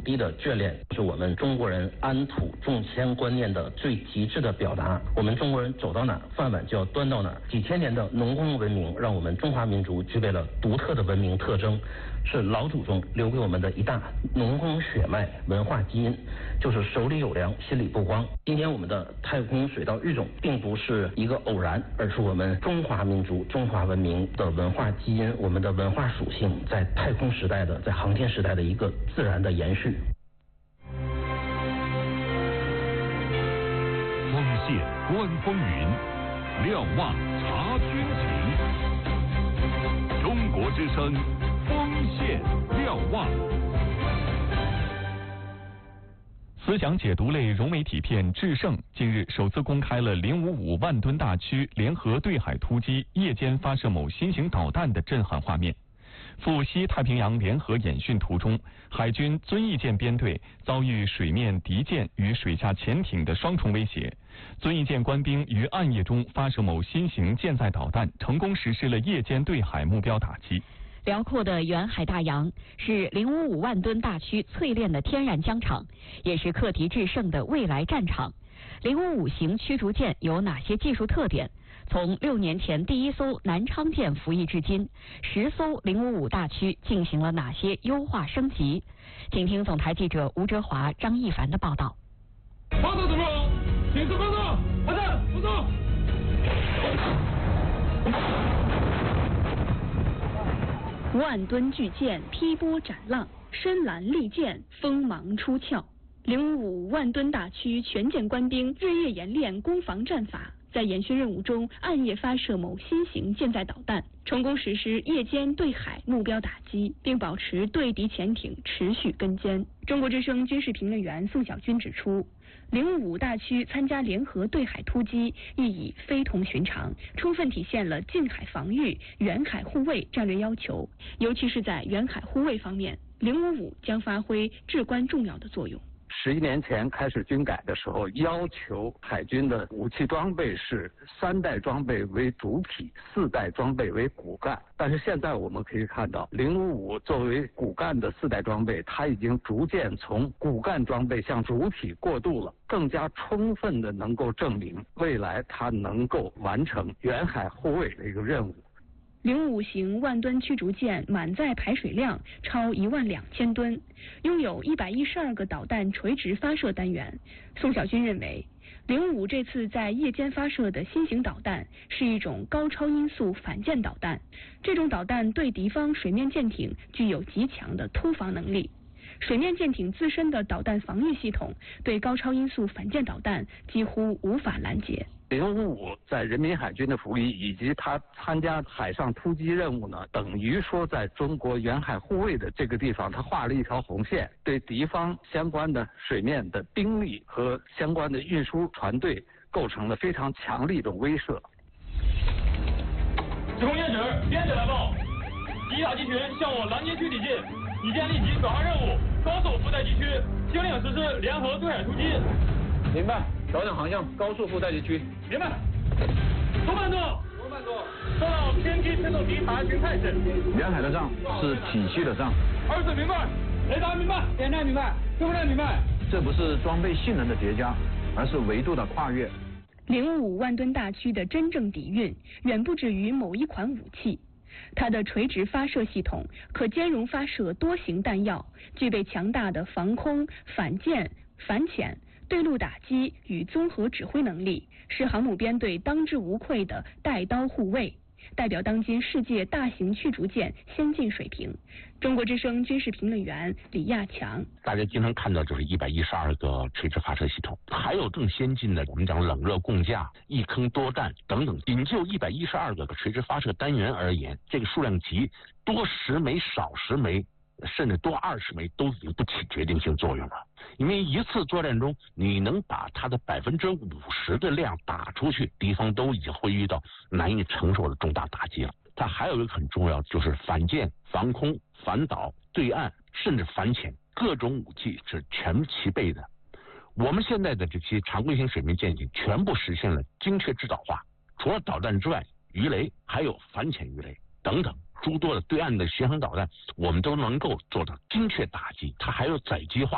逼的眷恋，是我们中国人安土重迁观念的最极致的表达。我们中国人走到哪，饭碗就要端到哪。几千年的农耕文明，让我们中华民族具备了独特的文明特征，是老祖宗留给我们的一大农耕血脉文化基因，就是手里有粮，心里不慌。今天我们的太空水稻育种，并不是一个偶然，而是我们中华民族、中华文明的文化基因，我们的文化属性在太空时代的、在航天时代的一个自然的延续。 风线观风云，瞭望察军情。中国之声，风线瞭望。 思想解读类融媒体片《制胜》近日首次公开了055万吨大驱联合对海突击夜间发射某新型导弹的震撼画面。赴西太平洋联合演训途中，海军遵义舰编队遭遇水面敌舰与水下潜艇的双重威胁。遵义舰官兵于暗夜中发射某新型舰载导弹，成功实施了夜间对海目标打击。 辽阔的远海大洋是055万吨大驱淬炼的天然疆场，也是课题制胜的未来战场。055型驱逐舰有哪些技术特点？从6年前第一艘南昌舰服役至今，10艘055大驱进行了哪些优化升级？请听总台记者吴哲华、张一凡的报道。 报道怎么样？请示报告。好的，不错。 万吨巨舰劈波斩浪，深蓝利剑锋芒出鞘。055万吨大驱全舰官兵日夜演练攻防战法，在演训任务中暗夜发射某新型舰载导弹，成功实施夜间对海目标打击，并保持对敌潜艇持续跟监。中国之声军事评论员宋小军指出，055大驱参加联合对海突击意义非同寻常，充分体现了近海防御、远海护卫战略要求，尤其是在远海护卫方面，055将发挥至关重要的作用。 11年前开始军改的时候，要求海军的武器装备是3代装备为主体，4代装备为骨干。但是现在我们可以看到，055作为骨干的4代装备，它已经逐渐从骨干装备向主体过渡了，更加充分的能够证明未来它能够完成远海护卫的一个任务。 055型万吨驱逐舰满载排水量超12000吨，拥有112个导弹垂直发射单元。宋小军认为，055这次在夜间发射的新型导弹是一种高超音速反舰导弹，这种导弹对敌方水面舰艇具有极强的突防能力。水面舰艇自身的导弹防御系统对高超音速反舰导弹几乎无法拦截。 055在人民海军的服役以及他参加海上突击任务呢，等于说在中国远海护卫的这个地方，他画了一条红线，对敌方相关的水面的兵力和相关的运输船队构成了非常强力的威慑。 指挥验指，编指来报，敌塔机群向我拦截区抵近，已经立即转换任务，高速覆盖地区，经令实施联合对海突击。 明白，调整航向，高速覆盖地区。 明白。多慢动，收到偏机推动敌塔群态势。 远海的仗是体系的仗。 24明白，雷达明白，电站明白，支付站明白。 这不是装备性能的叠加，而是维度的跨越。 055万吨大驱的真正底蕴远不止于某一款武器。它的垂直发射系统可兼容发射多型弹药，具备强大的防空、反舰、反潜、对陆打击与综合指挥能力，是航母编队当之无愧的带刀护卫，代表当今世界大型驱逐舰先进水平。中国之声军事评论员李亚强： 大家经常看到就是112个垂直发射系统，还有更先进的，我们讲冷热共架、一坑多弹等等。仅就112个垂直发射单元而言，这个数量级多10枚少10枚，甚至多20枚都已经不起决定性作用了。因为一次作战中，你能把它的50%的量打出去，敌方都已经会遇到难以承受的重大打击了。它还有一个很重要，就是反舰、防空、反导、对岸，甚至反潜，各种武器是全齐备的。我们现在的这些常规型水面舰艇全部实现了精确制导化，除了导弹之外，鱼雷还有反潜鱼雷等等诸多的对岸的巡航导弹，我们都能够做到精确打击。它还有载机化。